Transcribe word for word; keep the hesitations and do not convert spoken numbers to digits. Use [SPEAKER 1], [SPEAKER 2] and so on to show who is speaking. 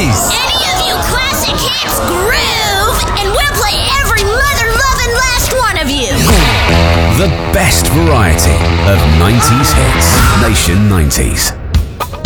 [SPEAKER 1] nineties.
[SPEAKER 2] Any of you classic hits groove, and we'll play every mother-loving last one of you.
[SPEAKER 1] The best variety of nineties hits. Nation nineties.